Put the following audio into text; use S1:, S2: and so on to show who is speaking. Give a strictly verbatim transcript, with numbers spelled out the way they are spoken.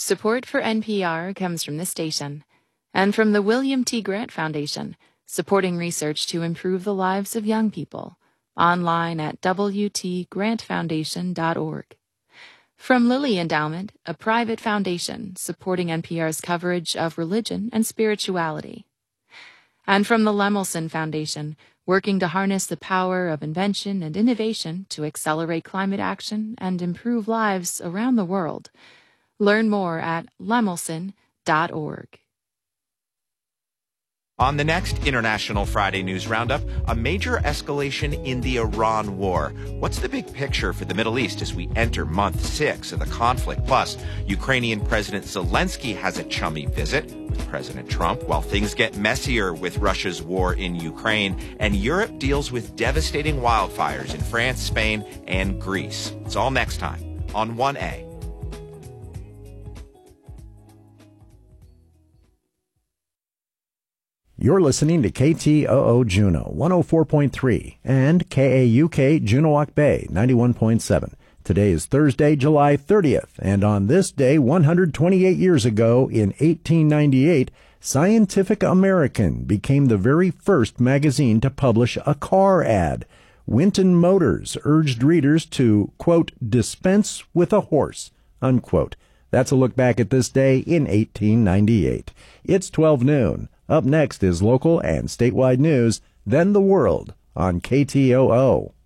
S1: Support for N P R comes from this station and from the William T. Grant Foundation, supporting research to improve the lives of young people. Online at w t grant foundation dot org. From Lilly Endowment, a private foundation supporting N P R's coverage of religion and spirituality. And from the Lemelson Foundation, working to harness the power of invention and innovation to accelerate climate action and improve lives around the world. Learn more at lemelson dot org.
S2: On the next International Friday News Roundup, a major escalation in the Iran war. What's the big picture for the Middle East as we enter month six of the conflict? Plus, Ukrainian President Zelensky has a chummy visit with President Trump while things get messier with Russia's war in Ukraine, and Europe deals with devastating wildfires in France, Spain, and Greece. It's all next time on one A.
S3: You're listening to K T O O Juneau one oh four point three and K A U K Juneauoc Bay ninety-one point seven. Today is Thursday, July thirtieth, and on this day one hundred twenty-eight years ago in eighteen ninety-eight, Scientific American became the very first magazine to publish a car ad. Winton Motors urged readers to, quote, dispense with a horse, unquote. That's a look back at this day in eighteen ninety-eight. It's twelve noon. Up next is local and statewide news, then the world on K T O O.